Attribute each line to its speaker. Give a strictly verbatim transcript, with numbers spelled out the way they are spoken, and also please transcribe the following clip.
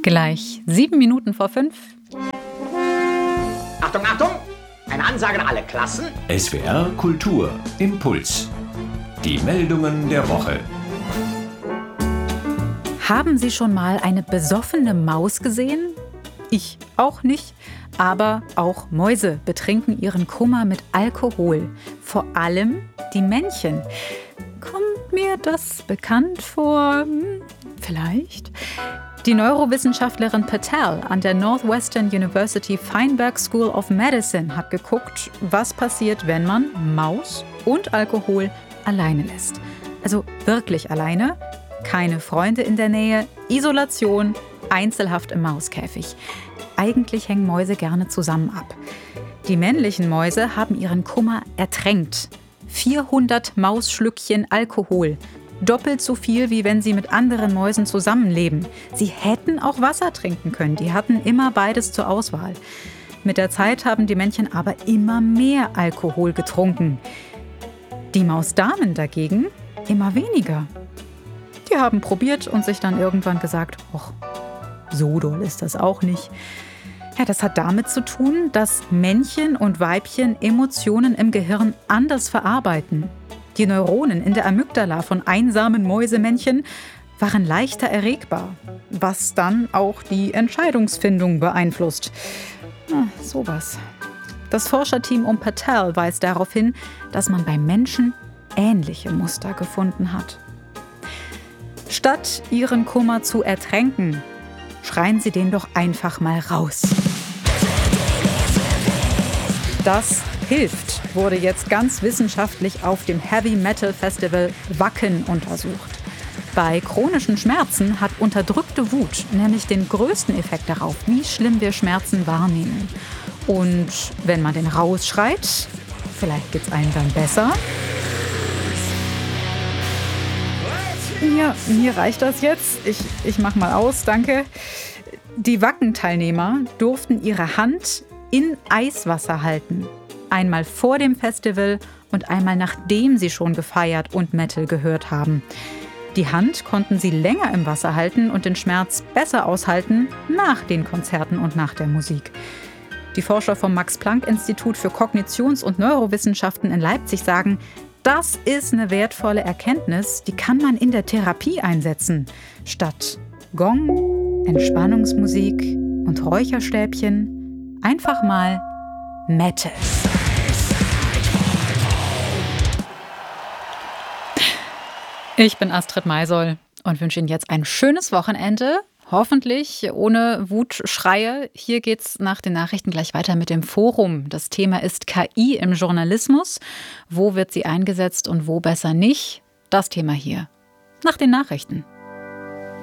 Speaker 1: Gleich sieben Minuten vor fünf.
Speaker 2: Achtung, Achtung! Eine Ansage an alle Klassen.
Speaker 3: S W R Kultur Impuls. Die Meldungen der Woche.
Speaker 1: Haben Sie schon mal eine besoffene Maus gesehen? Ich auch nicht. Aber auch Mäuse betrinken ihren Kummer mit Alkohol. Vor allem die Männchen. Kommt mir das bekannt vor? Hm, vielleicht. Die Neurowissenschaftlerin Patel an der Northwestern University Feinberg School of Medicine hat geguckt, was passiert, wenn man Maus und Alkohol alleine lässt. Also wirklich alleine, keine Freunde in der Nähe, Isolation, Einzelhaft im Mauskäfig. Eigentlich hängen Mäuse gerne zusammen ab. Die männlichen Mäuse haben ihren Kummer ertränkt. vierhundert Mausschlückchen Alkohol. Doppelt so viel, wie wenn sie mit anderen Mäusen zusammenleben. Sie hätten auch Wasser trinken können. Die hatten immer beides zur Auswahl. Mit der Zeit haben die Männchen aber immer mehr Alkohol getrunken. Die Mausdamen dagegen immer weniger. Die haben probiert und sich dann irgendwann gesagt, ach, so doll ist das auch nicht. Ja, das hat damit zu tun, dass Männchen und Weibchen Emotionen im Gehirn anders verarbeiten. Die Neuronen in der Amygdala von einsamen Mäusemännchen waren leichter erregbar, was dann auch die Entscheidungsfindung beeinflusst. Na, sowas. Das Forscherteam um Patel weist darauf hin, dass man bei Menschen ähnliche Muster gefunden hat. Statt ihren Kummer zu ertränken, schreien Sie den doch einfach mal raus. Das hilft, wurde jetzt ganz wissenschaftlich auf dem Heavy Metal Festival Wacken untersucht. Bei chronischen Schmerzen hat unterdrückte Wut nämlich den größten Effekt darauf, wie schlimm wir Schmerzen wahrnehmen. Und wenn man den rausschreit, vielleicht geht's einem dann besser. Ja, mir reicht das jetzt. Ich, ich mach mal aus, danke. Die Wacken-Teilnehmer durften ihre Hand in Eiswasser halten. Einmal vor dem Festival und einmal nachdem sie schon gefeiert und Metal gehört haben. Die Hand konnten sie länger im Wasser halten und den Schmerz besser aushalten nach den Konzerten und nach der Musik. Die Forscher vom Max-Planck-Institut für Kognitions- und Neurowissenschaften in Leipzig sagen, das ist eine wertvolle Erkenntnis, die kann man in der Therapie einsetzen. Statt Gong, Entspannungsmusik und Räucherstäbchen einfach mal Metal. Ich bin Astrid Maisoll und wünsche Ihnen jetzt ein schönes Wochenende. Hoffentlich ohne Wutschreie. Hier geht's nach den Nachrichten gleich weiter mit dem Forum. Das Thema ist K I im Journalismus. Wo wird sie eingesetzt und wo besser nicht? Das Thema hier. Nach den Nachrichten.